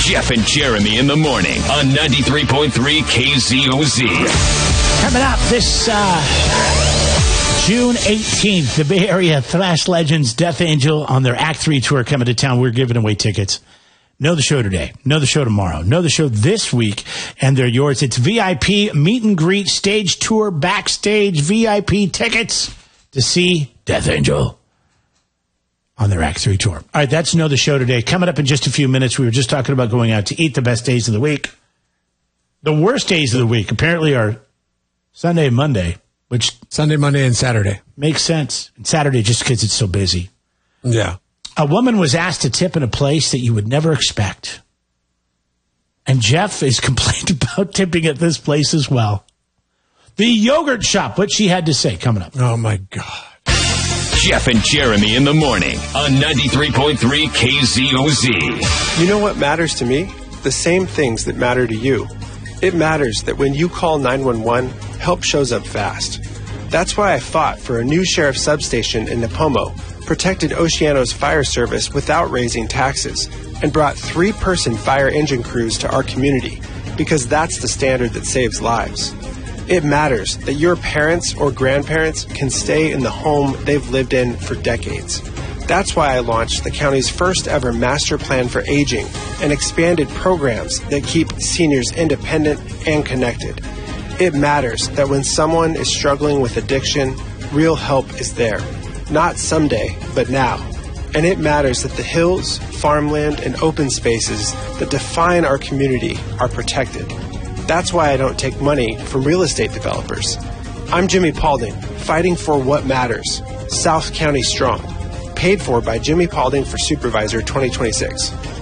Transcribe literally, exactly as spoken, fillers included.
Jeff and Jeremy in the morning on ninety-three point three K Z O Z. Coming up this uh, June eighteenth, the Bay Area thrash legends Death Angel on their Act three tour coming to town. We're giving away tickets. Know the show today. Know the show tomorrow. Know the show this week, and they're yours. It's V I P meet and greet, stage tour, backstage, V I P tickets to see Death Angel on their Act three tour. All right, that's Know the Show today. Coming up in just a few minutes, we were just talking about going out to eat. The best days of the week. The worst days of the week apparently are Sunday and Monday, which... Sunday, Monday, and Saturday. Makes sense. And Saturday just because it's so busy. Yeah. A woman was asked to tip in a place that you would never expect. And Jeff is complained about tipping at this place as well. The yogurt shop, what she had to say, coming up. Oh, my God. Jeff and Jeremy in the morning on ninety-three point three K Z O Z. You know what matters to me? The same things that matter to you. It matters that when you call nine one one, help shows up fast. That's why I fought for a new sheriff substation in Nipomo, protected Oceano's fire service without raising taxes, and brought three-person fire engine crews to our community, because that's the standard that saves lives. It matters that your parents or grandparents can stay in the home they've lived in for decades. That's why I launched the county's first ever master plan for aging and expanded programs that keep seniors independent and connected. It matters that when someone is struggling with addiction, real help is there. Not someday, but now. And it matters that the hills, farmland, and open spaces that define our community are protected. That's why I don't take money from real estate developers. I'm Jimmy Paulding, fighting for what matters. South County Strong. Paid for by Jimmy Paulding for Supervisor twenty twenty-six.